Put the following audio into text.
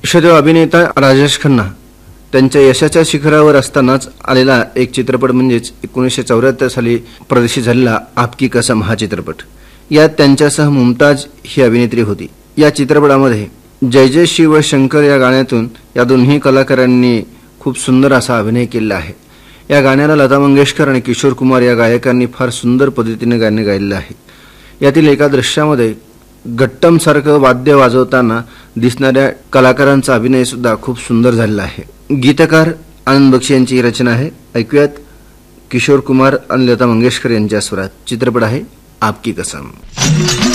इष्टदेव अभिनेता राजेश खन्ना त्यांच्या यशाच्या शिखरावर असतानाच आलेला एक चित्रपट म्हणजेच 1974 साली प्रदर्शित झालेला आपकी कसम हा चित्रपट। यात त्यांच्यासह मुमताज ही अभिनेत्री होती। या चित्रपटामध्ये जय जय शिव शंकर या गाण्यातून या दोन्ही कलाकारांनी खूप सुंदर असा अभिनय केला आहे। या गाण्याला लता मंगेशकर आणि किशोर कुमार या गायकांनी फार सुंदर पद्धतीने गाणे गायले आहे। यातील एका दृश्यामध्ये गट्टम सारखं वाद्य वाजवताना दिसणाऱ्या कलाकारांचा अभिनय सुद्धा खूप सुंदर झालेला आहे। गीतकार आनंद बक्षी यांची रचना आहे। ऐकूयात किशोर कुमार आणि लता मंगेशकर यांच्या स्वरात। चित्रपट आहे आपकी कसम।